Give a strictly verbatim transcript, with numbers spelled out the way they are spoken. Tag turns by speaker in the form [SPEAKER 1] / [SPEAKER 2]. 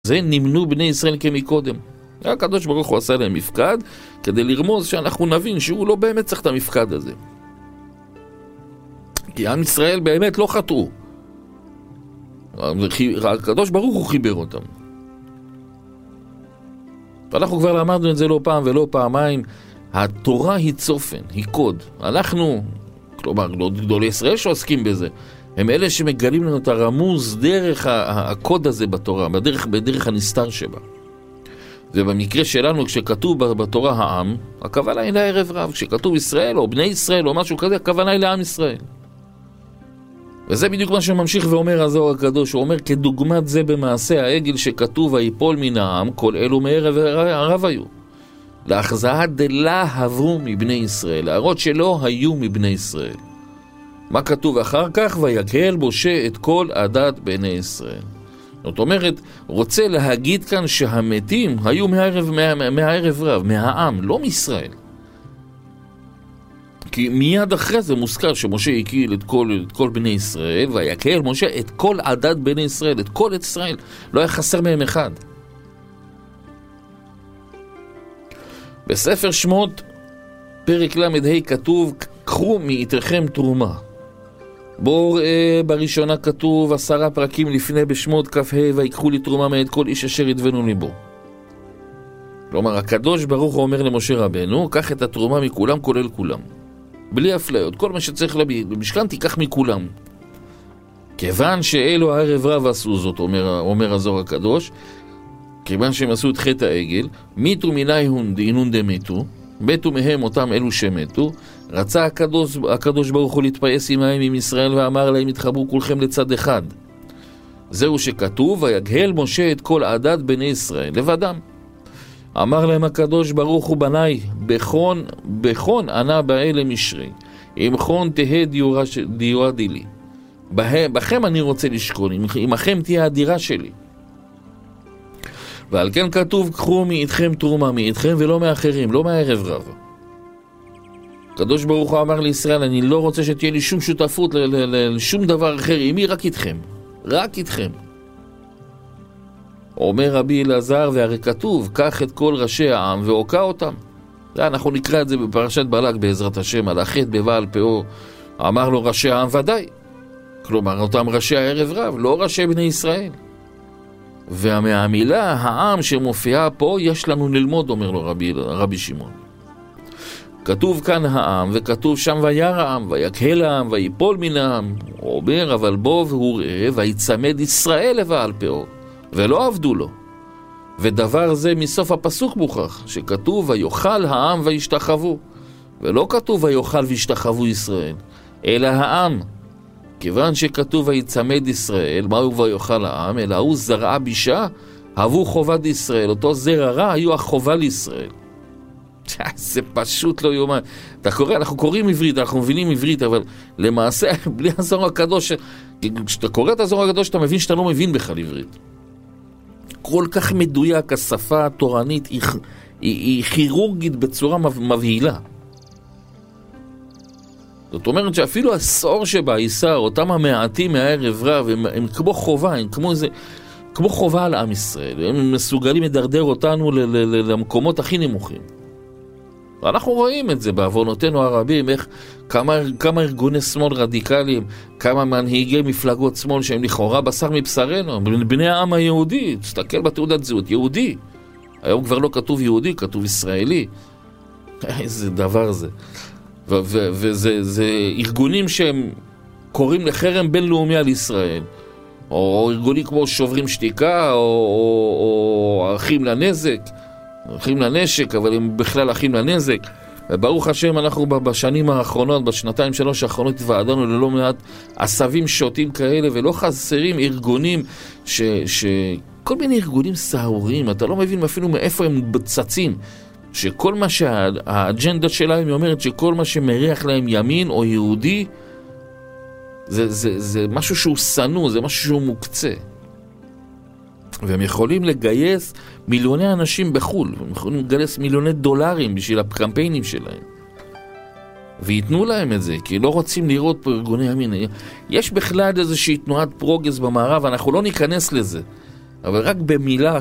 [SPEAKER 1] זה נמנו בני ישראל כמקודם. הקדוש ברוך הוא עשה להם מפקד כדי לרמוז שאנחנו נבין שהוא לא באמת צריך את המפקד הזה, כי עם ישראל באמת לא חטאו. הקדוש ברוך הוא חיבר אותם. ואנחנו כבר למדנו את זה לא פעם ולא פעמיים. התורה היא צופן, היא קוד. אנחנו, כלומר, לא גדולי ישראל שעוסקים בזה, הם אלה שמגלים לנו את הרמוז דרך הקוד הזה בתורה, בדרך, בדרך הנסתר שבה. ובמקרה שלנו, כשכתוב בתורה העם, הכוונה היא לערב רב. כשכתוב ישראל או בני ישראל או משהו כזה, הכוונה היא לעם ישראל. וזה בדיוק מה שממשיך ואומר הזוהר הקדוש. הוא אומר, כדוגמת זה במעשה העגל שכתוב היפול מן העם, כל אלו מערב הרב היו. להחזאה דלה עברו מבני ישראל, להראות שלא היו מבני ישראל. מה כתוב אחר כך? ויקהל משה את כל עדת בני ישראל. זאת אומרת, רוצה להגיד כאן שהמתים היו מהערב, מה, מהערב רב, מהעם, לא מישראל. כי מיד אחרי זה מוזכר שמשה הקיל את כל, את כל בני ישראל, ויקהל משה את כל עדת בני ישראל, את כל את ישראל. לא היה חסר מהם אחד. בספר שמות, פרק למד כתוב, קחו מאיתכם תרומה. בואו ראה בראשונה כתוב עשרה פרקים לפני בשמות כ"ה, ויקחו לי תרומה מאת כל איש אשר ידבנו ליבו. כלומר, הקדוש ברוך הוא אומר למשה רבנו, קח את התרומה מכולם כולל כולם. בלי אפליות, כל מה שצריך להביא במשכן תיקח מכולם. כיוון שאלו הערב רב עשו זאת, אומר, אומר הזוהר הקדוש, כיוון שהם עשו את חטא העגל, מיתו מינהון דהינון דמתו, מתו מהם אותם אלו שמתו, רצה הקדוש, הקדוש ברוך הוא להתפייס עמהם עם ישראל ואמר להם, התחברו כולכם לצד אחד. זהו שכתוב, ויגהל משה את כל עדת בני ישראל לבדם. אמר להם הקדוש ברוך הוא, בניי, בכון, בכון ענה באלה משרי, אם כון תהה דיורה, דיורה דילי. בכם אני רוצה לשכון, עמכם תהיה הדירה שלי. ועל כן כתוב, קחו מאיתכם תרומה מאיתכם ולא מאחרים, לא מהערב רב. הקדוש ברוך הוא אמר לישראל, אני לא רוצה שתהיה לי שום שותפות לשום דבר אחר, עמי רק איתכם, רק איתכם. אומר רבי אלעזר, והרי כתוב, קח את כל ראשי העם והוקע אותם. אנחנו נקרא את זה בפרשת בלק בעזרת השם, על החטא בבעל פאו, אמר לו ראשי העם ודאי. כלומר, אותם ראשי הערב רב, לא ראשי בני ישראל. ומהמילה העם שמופיעה פה יש לנו ללמוד, אומר לו רבי, רבי שמעון. כתוב כאן העם, וכתוב שם ויר העם, ויקהל העם, ויפול מן העם. הוא אומר, אבל בוא והוא ראה, ויצמד ישראל לבעל פאו, ולא עבדו לו. ודבר זה מסוף הפסוק מוכח, שכתוב ויאכל העם וישתחוו, ולא כתוב ויאכל וישתחוו ישראל, אלא העם. כיוון שכתוב ויצמד ישראל, מהו ויאכל העם? אלא הוא זרעה בישה, הבו חובת ישראל, אותו זרע רע היו החובה לישראל. זה פשוט לא יומן. אתה קורא, אנחנו קוראים עברית, אנחנו מבינים עברית, אבל למעשה, בלי הזוהר הקדוש, כשאתה קורא את הזוהר הקדוש, אתה מבין שאתה לא מבין בכלל עברית. כל כך מדויק, השפה התורנית היא, היא, היא כירורגית בצורה מבהילה. זאת אומרת שאפילו הסור שבה ייסר, אותם המעטים מהערב רב, הם, הם כמו חובה, הם כמו, איזה, כמו חובה על עם ישראל. הם מסוגלים לדרדר אותנו ל, ל, ל, למקומות הכי נמוכים. ואנחנו רואים את זה בעוונותינו הרבים, איך כמה, כמה ארגוני שמאל רדיקליים, כמה מנהיגי מפלגות שמאל שהם לכאורה בשר מבשרנו, בני העם היהודי, תסתכל בתעודת זהות, יהודי. היום כבר לא כתוב יהודי, כתוב ישראלי. איזה דבר זה. וזה זה ארגונים שהם קוראים לחרם בינלאומי על ישראל, או ארגונים כמו שוברים שתיקה, או, או, או אחים לנזק, אחים לנשק, אבל הם בכלל אחים לנזק. ברוך השם, אנחנו בשנים האחרונות, בשנתיים שלוש האחרונות, התוועדנו ללא מעט עשבים שוטים כאלה, ולא חסרים ארגונים ש, ש... כל מיני ארגונים סהורים, אתה לא מבין אפילו מאיפה הם צצים, שכל מה שהאג'נדה שלהם היא אומרת שכל מה שמריח להם ימין או יהודי זה, זה, זה משהו שהוא סנו, זה משהו שהוא מוקצה. והם יכולים לגייס מיליוני אנשים בחול, הם יכולים לגייס מיליוני דולרים בשביל הקמפיינים שלהם. ויתנו להם את זה, כי לא רוצים לראות פה ארגוני ימין. יש בכלל איזושהי תנועת פרוגרס במערב, אנחנו לא ניכנס לזה. אבל רק במילה